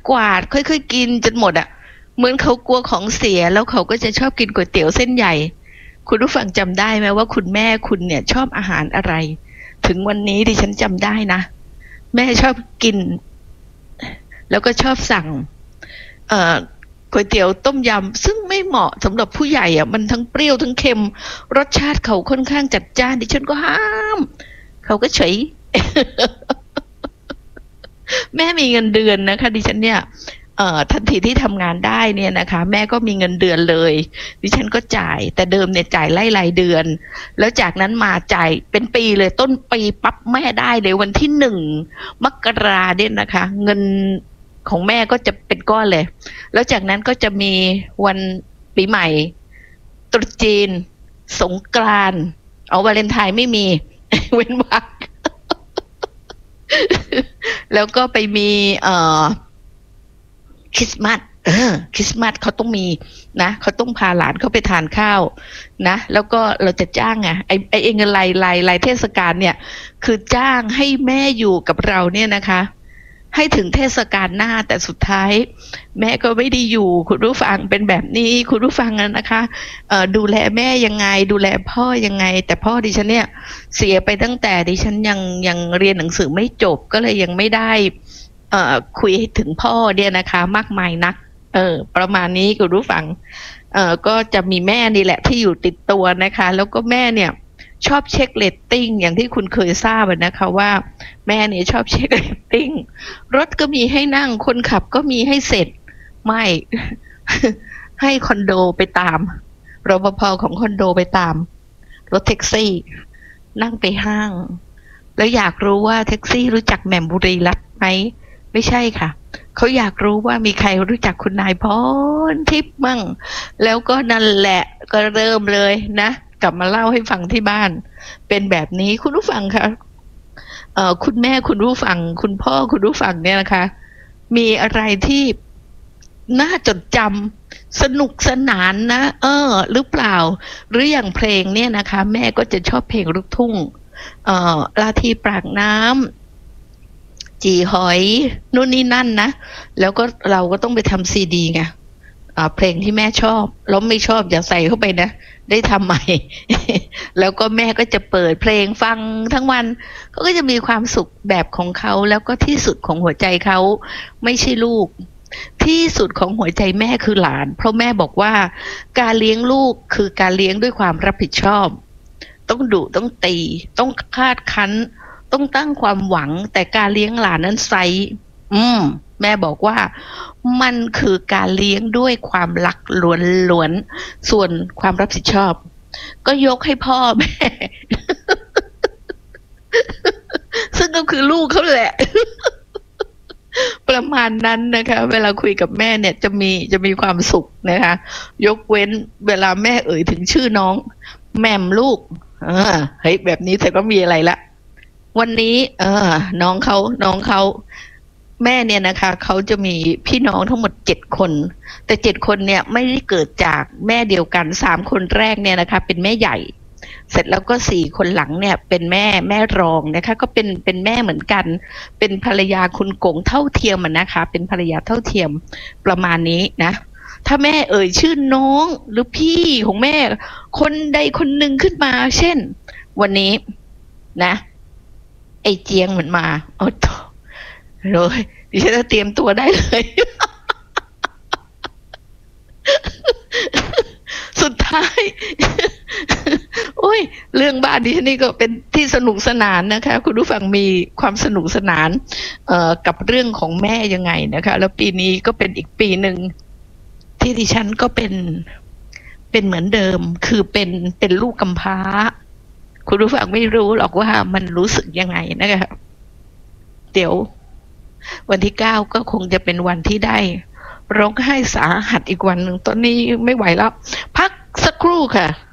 กวาดค่อยๆกินจนหมดอ่ะเหมือนเขากลัวของเสียแล้วเขาก็จะชอบกินก๋วยเตี๋ยวเส้นใหญ่คุณผู้ฟังจำได้ไหมว่าคุณแม่คุณเนี่ยชอบอาหารอะไรถึงวันนี้ดิฉันจำได้นะแม่ชอบกินแล้วก็ชอบสั่งก๋วยเตี๋ยวต้มยำซึ่งไม่เหมาะสำหรับผู้ใหญ่อ่ะมันทั้งเปรี้ยวทั้งเค็มรสชาติเขาค่อนข้างจัดจ้านดิฉันก็ห้ามเขาก็เฉย แม่มีเงินเดือนนะคะดิฉันเนี่ยทันทีที่ทำงานได้เนี่ยนะคะแม่ก็มีเงินเดือนเลยดิฉันก็จ่ายแต่เดิมเนี่ยจ่ายไล่รายเดือนแล้วจากนั้นมาจ่ายเป็นปีเลยต้นปีปั๊บแม่ได้เลยวันที่1 มกราเนี่ยนะคะเงินของแม่ก็จะเป็นก้อนเลยแล้วจากนั้นก็จะมีวันปีใหม่ตรุษจีนสงกรานต์เอาวาเลนไทน์ไม่มี เว้นวรรค แล้วก็ไปมีคริสต์มาสคริสต์มาสเขาต้องมีนะเขาต้องพาหลานเขาไปทานข้าวนะแล้วก็เราจะจ้างไอ้เงินรายเทศกาลเนี่ยคือจ้างให้แม่อยู่กับเราเนี่ยนะคะให้ถึงเทศกาลหน้าแต่สุดท้ายแม่ก็ไม่ได้อยู่คุณผู้ฟังเป็นแบบนี้คุณผู้ฟังนะคะดูแลแม่ยังไงดูแลพ่อยังไงแต่พ่อดิฉันเนี่ยเสียไปตั้งแต่ดิฉันยังเรียนหนังสือไม่จบก็เลยยังไม่ได้คุยถึงพ่อเนี่ยนะคะมากมายนักประมาณนี้คุณผู้ฟังก็จะมีแม่นี่แหละที่อยู่ติดตัวนะคะแล้วก็แม่เนี่ยชอบเช็คเรตติ้งอย่างที่คุณเคยทราบนะคะว่าแม่เนี่ยชอบเช็คเรตติ้งรถก็มีให้นั่งคนขับก็มีให้เสร็จไม่ ให้คอนโดไปตามรปภของคอนโดไปตามรถแท็กซี่นั่งไปห้างแล้วอยากรู้ว่าแท็กซี่รู้จักแหม่มบุรีรัตน์ไหมไม่ใช่ค่ะเขาอยากรู้ว่ามีใครรู้จักคุณนายพรทิพย์มั่งแล้วก็นั่นแหละก็เริ่มเลยนะกลับมาเล่าให้ฟังที่บ้านเป็นแบบนี้คุณผู้ฟังคะคุณแม่คุณผู้ฟังคุณพ่อคุณผู้ฟังเนี่ยนะคะมีอะไรที่น่าจดจำสนุกสนานนะหรือเปล่าหรืออย่างเพลงเนี่ยนะคะแม่ก็จะชอบเพลงลูกทุ่งลาทีปากน้ำจีหอยนู่นนี่นั่นนะแล้วก็เราก็ต้องไปทำซีดีไงเพลงที่แม่ชอบแล้วไม่ชอบอย่าใส่เข้าไปนะได้ทำใหม่ แล้วก็แม่ก็จะเปิดเพลงฟังทั้งวันเขาก็จะมีความสุขแบบของเขาแล้วก็ที่สุดของหัวใจเขาไม่ใช่ลูกที่สุดของหัวใจแม่คือหลานเพราะแม่บอกว่าการเลี้ยงลูกคือการเลี้ยงด้วยความรับผิดชอบต้องดุต้องตีต้องคาดคั้นต้องตั้งความหวังแต่การเลี้ยงหลานนั้นไซแม่บอกว่ามันคือการเลี้ยงด้วยความรักล้วนๆส่วนความรับผิดชอบก็ยกให้พ่อแม่ ซึ่งก็คือลูกเขาแหละ ประมาณนั้นนะคะเวลาคุยกับแม่เนี่ยจะมีความสุขนะคะยกเว้นเวลาแม่เอ่ยถึงชื่อน้องแหม่มลูกเฮ้ยแบบนี้แต่ก็มีอะไรละวันนี้น้องเขาแม่เนี่ยนะคะเขาจะมีพี่น้องทั้งหมด7 คนแต่7 คนเนี่ยไม่ได้เกิดจากแม่เดียวกัน3 คนแรกเนี่ยนะคะเป็นแม่ใหญ่เสร็จแล้วก็4 คนหลังเนี่ยเป็นแม่รองนะคะก็เป็นแม่เหมือนกันเป็นภรรยาคุณกงเท่าเทียมนะคะเป็นภรรยาเท่าเทียมประมาณนี้นะถ้าแม่เอ่ยชื่อน้องหรือพี่ของแม่คนใดคนหนึ่งขึ้นมาเช่นวันนี้นะไอ้เจียงเหมือนมาโอ้โหเลยดิฉันจะเตรียมตัวได้เลย สุดท้าย โอ้ยเรื่องบ้านดิฉันนี่ก็เป็นที่สนุกสนานนะคะคุณผู้ฟังมีความสนุกสนานกับเรื่องของแม่ยังไงนะคะแล้วปีนี้ก็เป็นอีกปีหนึ่งที่ดิฉันก็เป็นเหมือนเดิมคือเป็นลูกกำพร้าคุณผู้ฟังไม่รู้หรอกว่ามันรู้สึกยังไงนะคะเดี๋ยววันที่9ก็คงจะเป็นวันที่ได้ร้องไห้สาหัสอีกวันหนึ่งตอนนี้ไม่ไหวแล้วพักสักครู่ค่ะ